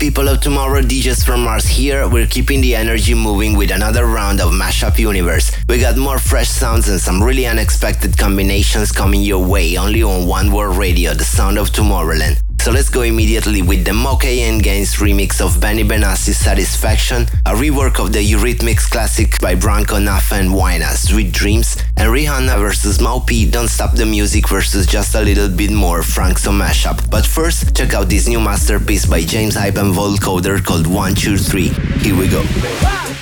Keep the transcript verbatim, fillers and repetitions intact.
People of Tomorrow, D Js from Mars here. We're keeping the energy moving with another round of Mashup Universe. We got more fresh sounds and some really unexpected combinations coming your way only on One World Radio, the sound of Tomorrowland. So let's go immediately with the Mokai and Gaines remix of Benny Benassi's Satisfaction, a rework of the Eurythmics classic by Branko Nafa and Wyna, Sweet Dreams, and Rihanna versus Maupi, Don't Stop the Music versus Just a Little Bit More, Frank's on Mashup. But first, check out this new masterpiece by James Hype and Vocoder called one two three. Here we go.